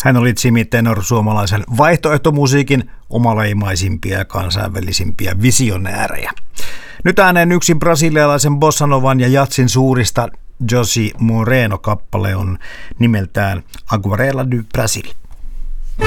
Hän oli Jimmy Tenor, suomalaisen vaihtoehtomusiikin omaleimaisimpia ja kansainvälisimpiä visionäärejä. Nyt ääneen yksi brasilialaisen bossanovan ja jatsin suurista Josi Moreno-kappale on nimeltään Aguarela do Brasil.